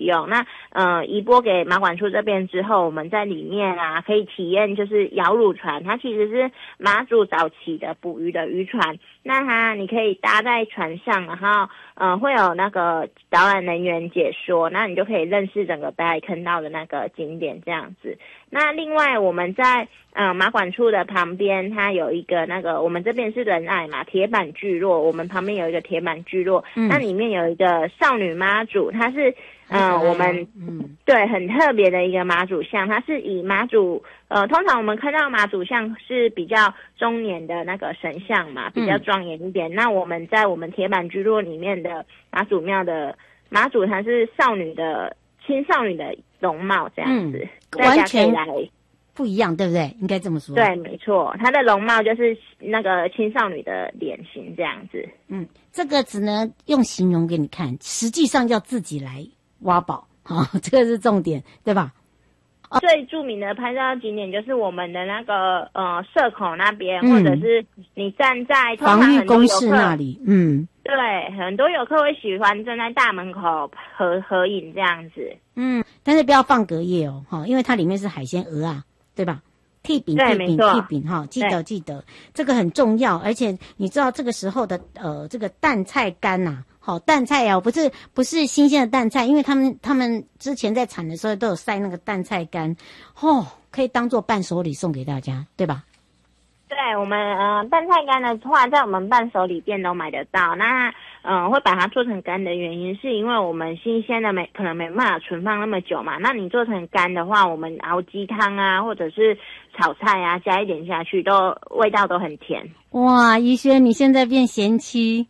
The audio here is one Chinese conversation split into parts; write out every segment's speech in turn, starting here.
用。那移拨给马管处这边之后，我们在里面啊可以体验就是摇橹船，它其实是马祖早期的捕鱼的渔船。那你可以搭在船上，然后会有那个导览人员解说，那你就可以认识整个北海坑道的那个景点这样子。那另外我们在马管处的旁边，它有一个那个我们这边是仁爱嘛，铁板聚落，我们旁边有一个铁板聚落，那里面有一个少女妈祖，它是我们对很特别的一个妈祖像，它是以妈祖通常我们看到妈祖像是比较中年的那个神像嘛，比较庄严一点。那我们在我们铁板聚落里面的妈祖庙的妈祖，它是青少女的容貌这样子， 完全不一样，对不对？应该这么说。 对，没错，她的容貌就是那个青少女的脸型这样子。 这个只能用形容给你看，实际上要自己来挖宝这个是重点，对吧？ 最著名的拍照景点就是我们的那个社口那边，或者是你站在防御工事那里， 对，很多游客会喜欢站在大门口合影这样子。 但是不要放隔夜哦，因为它里面是海鲜鹅啊，对吧？屉饼记得这个很重要，而且你知道这个时候的这个淡菜干呐，淡菜啊，不是新鲜的淡菜，因为他们之前在产的时候都有晒那个淡菜干，可以当做伴手礼送给大家，对吧？ 对，我们淡菜干的话，在我们伴手礼店都买得到。那会把它做成干的原因，是因为我们新鲜的可能没办法存放那么久嘛。那你做成干的话，我们熬鸡汤啊，或者是炒菜啊，加一点下去，味道都很甜。 哇，怡萱，你现在变贤妻，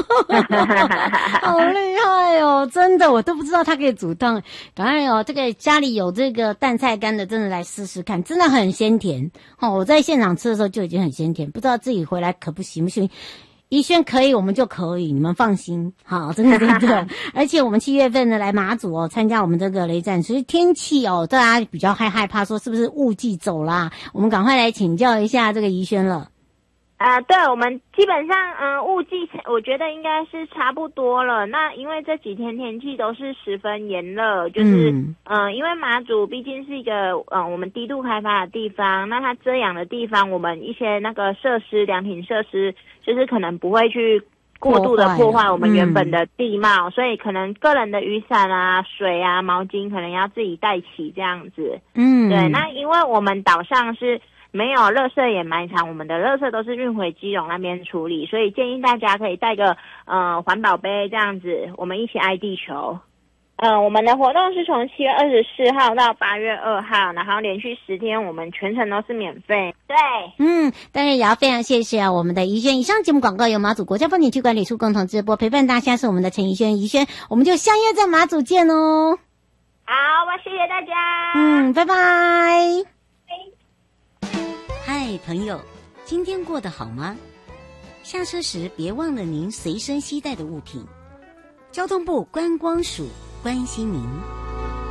好厉害哦！真的，我都不知道他可以煮汤。赶快这个家里有这个淡菜干的，真的来试试看，真的很鲜甜。我在现场吃的时候就已经很鲜甜，不知道自己回来可不行不行。怡萱可以，我们就可以，你们放心。好，真的。而且我们7月份呢来马祖参加我们这个雷战，所以天气大家比较害怕说是不是雾季走啦？我们赶快来请教一下这个怡萱了。 对，我们基本上雾季我觉得应该是差不多了。那因为这几天天气都是十分炎热，就是因为马祖毕竟是一个我们低度开发的地方，那它遮阳的地方，我们一些那个凉亭设施就是可能不会去过度的破坏我们原本的地貌，所以可能个人的雨伞啊、水啊、毛巾可能要自己带齐这样子。对，那因为我们岛上是没有垃圾掩埋场，我们的垃圾都是运回基隆那边处理，所以建议大家可以带个环保杯这样子，我们一起爱地球。我们的活动是从7月24号到8月2号，然后连续10天，我们全程都是免费。对， 当然也要非常谢谢我们的怡萱。以上节目广告由马祖国家风景区管理处共同直播，陪伴大家是我们的陈怡萱，我们就相约在马祖见哦。 好，我谢谢大家。 拜拜。嗨，朋友，今天过得好吗？下车时别忘了您随身携带的物品。交通部观光署关心您。